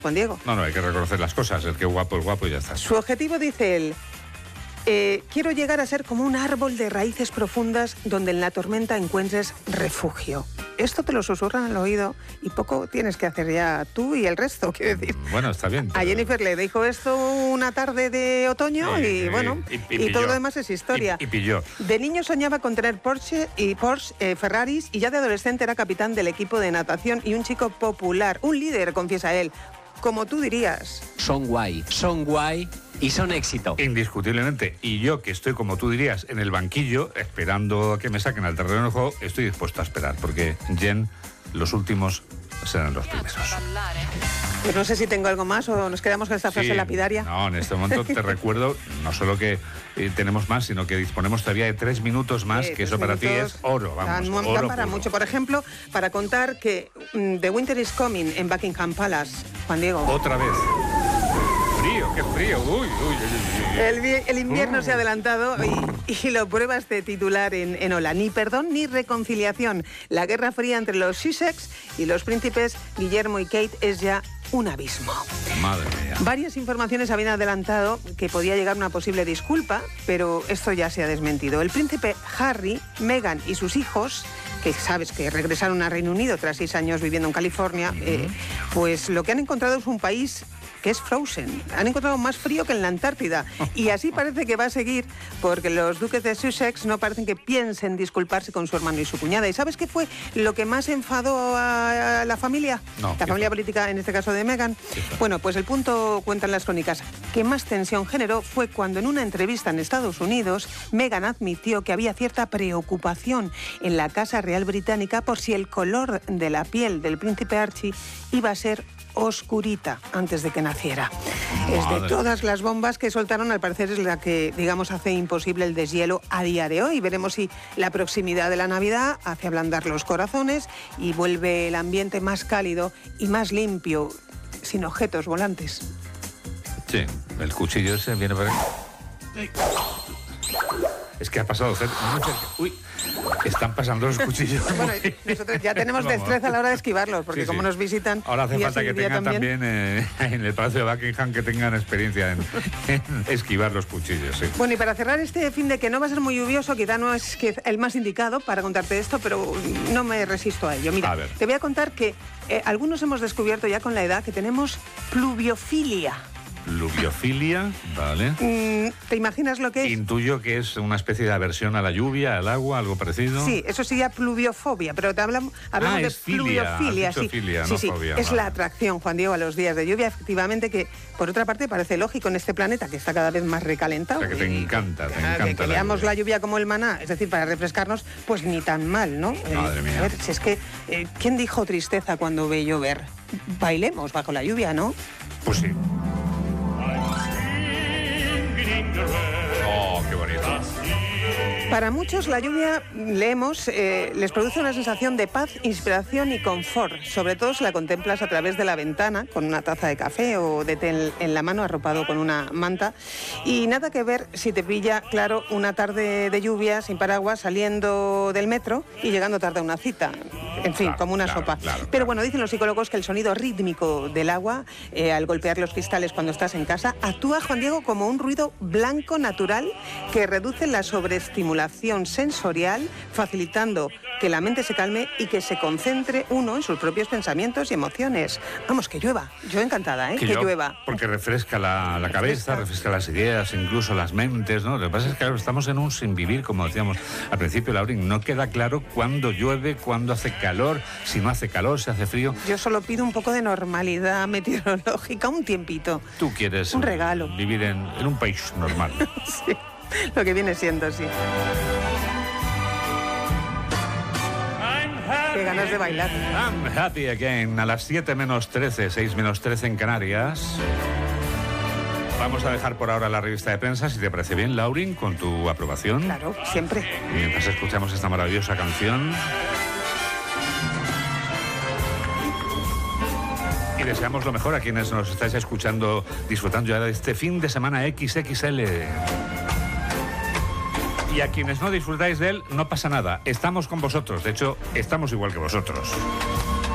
Juan Diego. No, hay que reconocer las cosas. El que es guapo y ya está. Su objetivo, dice él, quiero llegar a ser como un árbol de raíces profundas donde en la tormenta encuentres refugio. Esto te lo susurran al oído y poco tienes que hacer ya tú y el resto, quiero decir. Bueno, está bien. A Jennifer le dijo esto una tarde de otoño y todo lo demás es historia. Y pilló. De niño soñaba con tener Porsche, Ferraris, y ya de adolescente era capitán del equipo de natación y un chico popular, un líder, confiesa él. Como tú dirías. Son guay y son éxito. Indiscutiblemente. Y yo, que estoy, como tú dirías, en el banquillo, esperando a que me saquen al terreno del juego, estoy dispuesto a esperar, porque Jen, los últimos serán los primeros. Pues no sé si tengo algo más o nos quedamos con esta frase lapidaria. No, en este momento te recuerdo, no solo que tenemos más, sino que disponemos todavía de 3 minutos más, que eso para ti es oro. Vamos, oro para puro. mucho. Por ejemplo, para contar que The Winter is Coming en Buckingham Palace, Juan Diego. Otra vez. Frío, qué frío. Uy. El invierno se ha adelantado y lo prueba este titular en Hola. Ni perdón ni reconciliación. La guerra fría entre los Sussex y los príncipes Guillermo y Kate es ya un abismo. Madre mía. Varias informaciones habían adelantado que podía llegar una posible disculpa, pero esto ya se ha desmentido. El príncipe Harry, Meghan y sus hijos, que sabes que regresaron a Reino Unido tras 6 años viviendo en California, pues lo que han encontrado es un país que es frozen. Han encontrado más frío que en la Antártida. Y así parece que va a seguir, porque los duques de Sussex no parecen que piensen disculparse con su hermano y su cuñada. ¿Y sabes qué fue lo que más enfadó a la familia? No, la familia política, en este caso de Meghan. Bueno, pues el punto, cuentan las crónicas, que más tensión generó fue cuando en una entrevista en Estados Unidos, Meghan admitió que había cierta preocupación en la Casa Real Británica por si el color de la piel del príncipe Archie iba a ser oscurita antes de que naciera. Es de todas las bombas que soltaron, al parecer es la que, digamos, hace imposible el deshielo a día de hoy. Veremos si la proximidad de la Navidad hace ablandar los corazones y vuelve el ambiente más cálido y más limpio, sin objetos volantes. Sí, el cuchillo ese viene por ahí. Es que ha pasado Uy, están pasando los cuchillos. Bueno, nosotros ya tenemos destreza a la hora de esquivarlos, porque como nos visitan... Ahora hace falta que tengan también en el Palacio de Buckingham, que tengan experiencia en esquivar los cuchillos. Sí. Bueno, y para cerrar este fin de que no va a ser muy lluvioso, quizá no es el más indicado para contarte esto, pero no me resisto a ello. Mira, te voy a contar que algunos hemos descubierto ya con la edad que tenemos pluviofilia. Pluviofilia, vale. ¿Te imaginas lo que es? Intuyo que es una especie de aversión a la lluvia, al agua, algo parecido. Sí, eso sería pluviofobia, pero hablamos de pluviofilia. Sí, filia, no fobia, es la atracción, Juan Diego, a los días de lluvia, efectivamente, que por otra parte parece lógico en este planeta que está cada vez más recalentado. O sea, que te encanta que veamos la lluvia como el maná, es decir, para refrescarnos, pues ni tan mal, ¿no? Madre mía. A ver, si es que, ¿quién dijo tristeza cuando ve llover? Bailemos bajo la lluvia, ¿no? Pues sí. Oh, qué bonito. Para muchos la lluvia, leemos, les produce una sensación de paz, inspiración y confort. Sobre todo si la contemplas a través de la ventana, con una taza de café o de té en la mano, arropado con una manta. Y nada que ver si te pilla, claro, una tarde de lluvia, sin paraguas, saliendo del metro y llegando tarde a una cita. En fin, como una sopa. Pero bueno, dicen los psicólogos que el sonido rítmico del agua, al golpear los cristales cuando estás en casa, actúa, Juan Diego, como un ruido blanco natural que reduce la sobreestimulación sensorial, facilitando que la mente se calme y que se concentre uno en sus propios pensamientos y emociones. Vamos, que llueva. Yo encantada, que llueva. Porque refresca la cabeza, refresca las ideas, incluso las mentes, ¿no? Lo que pasa es que claro, estamos en un sin vivir, como decíamos al principio, Laurín. No queda claro cuándo llueve, cuándo hace calor, si no hace calor, si hace frío. Yo solo pido un poco de normalidad meteorológica, un tiempito. Tú quieres un regalo. Vivir en un país normal. Sí, lo que viene siendo, sí. Qué ganas de bailar. I'm happy again. A las 7 menos 13, 6 menos 13 en Canarias. Vamos a dejar por ahora la revista de prensa, si te parece bien, Laurín, con tu aprobación. Claro, siempre. Mientras escuchamos esta maravillosa canción. Y deseamos lo mejor a quienes nos estáis escuchando, disfrutando ya de este fin de semana XXL. Y a quienes no disfrutáis de él, no pasa nada. Estamos con vosotros. De hecho, estamos igual que vosotros.